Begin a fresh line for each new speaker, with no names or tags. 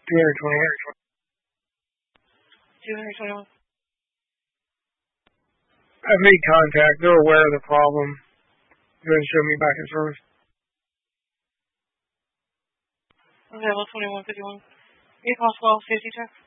221.
I've made contact. They're aware of the problem. Go ahead and show me back in service.
Okay, level 2151. Vehicle 12, safety check.